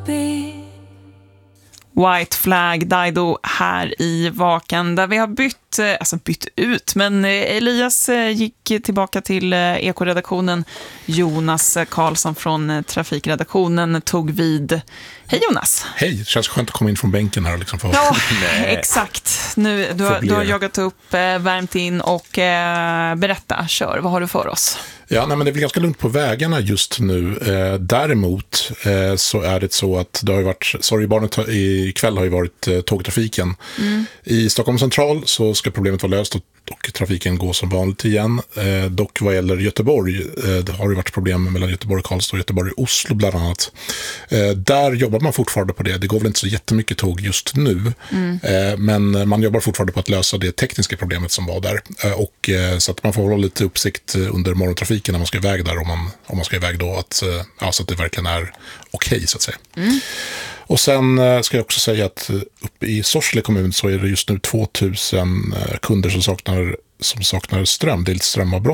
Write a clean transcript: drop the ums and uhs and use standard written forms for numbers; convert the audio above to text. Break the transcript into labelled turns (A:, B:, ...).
A: be.
B: White Flag, Dido här i Vaken, där vi har bytt ut, men Elias gick tillbaka till ekoredaktionen. Jonas Karlsson från trafikredaktionen tog vid. Hej Jonas!
C: Hej, det känns skönt att komma in från bänken här. Liksom
B: Ja, exakt. Nu, du har jagat upp, värmt in och berätta, kör, vad har du för oss?
C: Ja, nej, men det är väl ganska lugnt på vägarna just nu. Däremot så är det så att det har ju varit, sorgebarnet ikväll har ju varit tågtrafiken. I Stockholm central så ska problemet vara löst och trafiken går som vanligt igen. Dock vad gäller Göteborg, det har ju varit problem mellan Göteborg och Karlstad och Göteborg och Oslo bland annat. Där jobbar man fortfarande på det. Det går väl inte så jättemycket tåg just nu. Men man jobbar fortfarande på att lösa det tekniska problemet som var där. Och så att man får hålla lite uppsikt under morgontrafiken när man ska iväg där, om man ska iväg då, så att det verkligen är okej, så att säga. Och sen ska jag också säga att uppe i Sorsele kommun så är det just nu 2000 kunder som saknar ström. Det är lite strömavbrott